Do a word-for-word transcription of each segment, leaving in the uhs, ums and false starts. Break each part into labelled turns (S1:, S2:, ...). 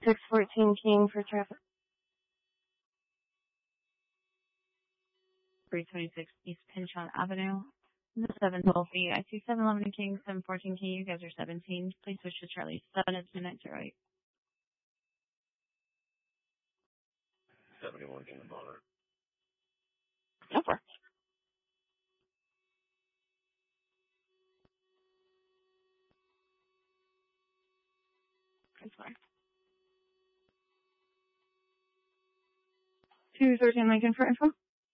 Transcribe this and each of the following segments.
S1: six fourteen King for traffic.
S2: three twenty-six East Pinchon Avenue. The seven twelve B. I see seven eleven King, seven fourteen King. You guys are seventeen. Please switch to Charlie. seven is midnight zero eight.
S3: seventy-one King of Bonner.
S1: Go for it. That's fine. two thirteen Lincoln for info.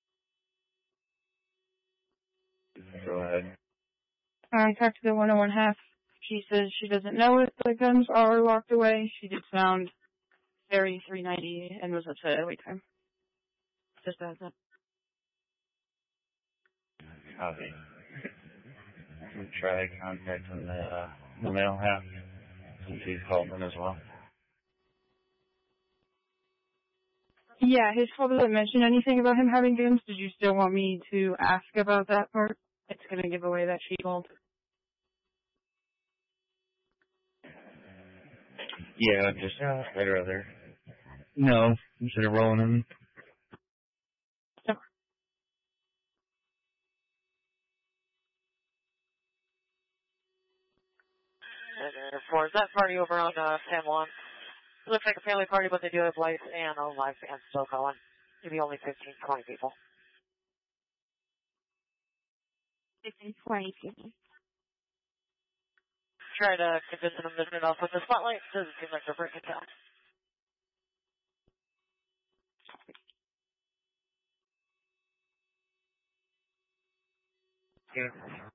S3: Go ahead.
S1: I talked to the one oh one half. She says she doesn't know if the guns are locked away. She did sound very three ninety and was upset at wait time. Just a heads up.
S3: Copy. We'll try contacting the, uh, the male half since he's called in as well.
S1: Yeah, his call doesn't mention anything about him having guns. Did you still want me to ask about that part? It's going to give away that she called.
S3: Yeah, just, uh, I'd rather. No, instead of rolling him.
S1: So,
S4: Four, is that party over on uh, San Juan? It looks like a family party, but they do have lights and a live band still going. Maybe only fifteen, twenty people.
S1: fifteen, twenty people.
S4: Try to convince them to turn it off with the spotlight. Doesn't seem like they're breaking it down.
S3: Yeah.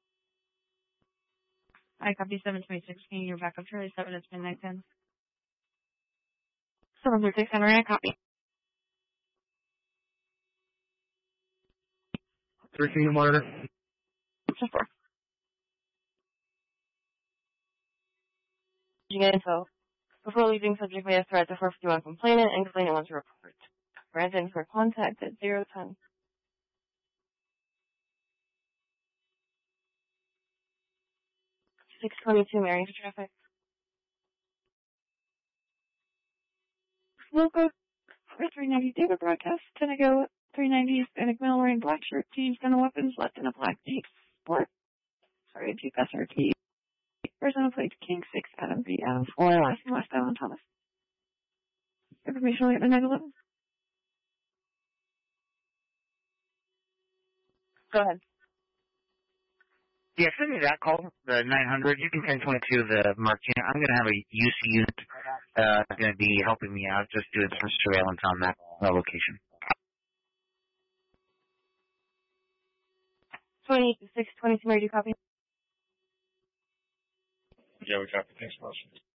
S2: I copy seven twenty-six King. You're back up Charlie. seven is midnight ten.
S1: seven thirty-six Henry, I copy.
S3: thirteen of Bonner.
S1: Just four. Info. Before leaving, subject may have threat to four fifty-one complainant and complainant wants to report. Granted for contact at zero ten. six twenty-two Mary for traffic. Local three ninety David broadcast. ten ago, three ninety Hispanic male wearing black shirt, jeans, gun and weapons, left in a black Jeep Sport. Sorry, Jeep S R T. Person on plate King six Adam V. Adam four, last name West Island Thomas. Information at nine eleven. Go ahead.
S5: Yeah, send me that call, the nine hundred. You can send twenty-two the Martina. I'm going to have a U C unit uh, going to be helping me out, just doing some surveillance on that uh, location.
S1: twenty-six twenty-two, Mary, do you copy?
S3: Yeah, we copy. Thanks, Marshall.